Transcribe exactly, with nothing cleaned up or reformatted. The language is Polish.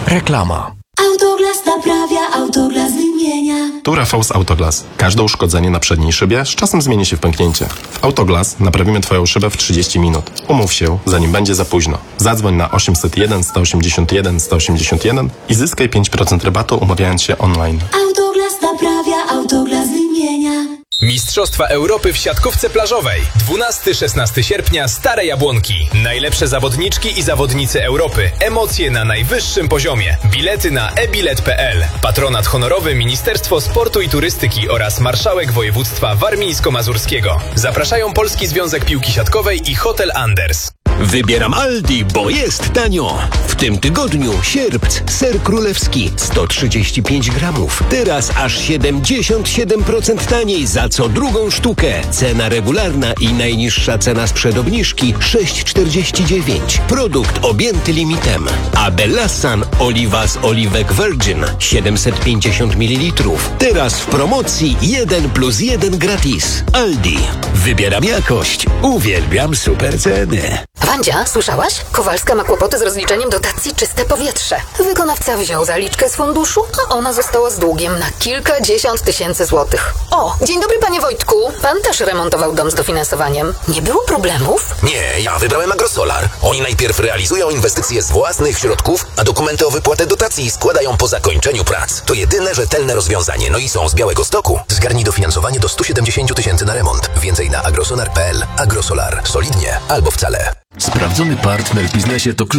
Reklama. Autoglas naprawia, Autoglas wymienia. Tu Rafał z Autoglas. Każde uszkodzenie na przedniej szybie z czasem zmieni się w pęknięcie. W Autoglas naprawimy Twoją szybę w trzydzieści minut. Umów się, zanim będzie za późno. Zadzwoń na osiemset jeden, sto osiemdziesiąt jeden, sto osiemdziesiąt jeden i zyskaj pięć procent rabatu, umawiając się online. Autoglas naprawia, Autoglas wymienia. Mistrzostwa Europy w siatkówce plażowej. dwunastego do szesnastego sierpnia Stare Jabłonki. Najlepsze zawodniczki i zawodnicy Europy. Emocje na najwyższym poziomie. Bilety na e bilet kropka p l. Patronat honorowy Ministerstwo Sportu i Turystyki oraz Marszałek Województwa Warmińsko-Mazurskiego. Zapraszają Polski Związek Piłki Siatkowej i Hotel Anders. Wybieram Aldi, bo jest tanio. W tym tygodniu sierpc, ser królewski sto trzydzieści pięć gramów. Teraz aż siedemdziesiąt siedem procent taniej za co drugą sztukę. Cena regularna i najniższa cena sprzed obniżki sześć czterdzieści dziewięć. Produkt objęty limitem. A Bellasan oliwa z oliwek Virgin siedemset pięćdziesiąt mililitrów. Teraz w promocji jeden plus jeden gratis. Aldi. Wybieram jakość. Uwielbiam super ceny. Wandzia, słyszałaś? Kowalska ma kłopoty z rozliczeniem dotacji Czyste Powietrze. Wykonawca wziął zaliczkę z funduszu, a ona została z długiem na kilkadziesiąt tysięcy złotych. O, dzień dobry panie Wojtku. Pan też remontował dom z dofinansowaniem. Nie było problemów? Nie, ja wybrałem Agrosolar. Oni najpierw realizują inwestycje z własnych środków, a dokumenty o wypłatę dotacji składają po zakończeniu prac. To jedyne rzetelne rozwiązanie, no i są z Białegostoku. Zgarnij dofinansowanie do stu siedemdziesięciu tysięcy na remont. Więcej na agrosolar kropka p l. Agrosolar. Solidnie albo wcale. Sprawdzony partner w biznesie to